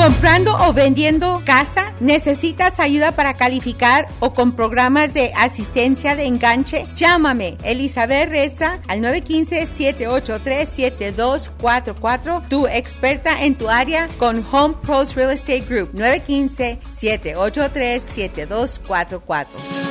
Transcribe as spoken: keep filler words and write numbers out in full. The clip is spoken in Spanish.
¿Comprando o vendiendo casa? ¿Necesitas ayuda para calificar o con programas de asistencia de enganche? Llámame, Elizabeth Reza, al nueve uno cinco, siete ocho tres, siete dos cuatro cuatro, tu experta en tu área con Home Pros Real Estate Group, nueve uno cinco, siete ocho tres, siete dos cuatro cuatro.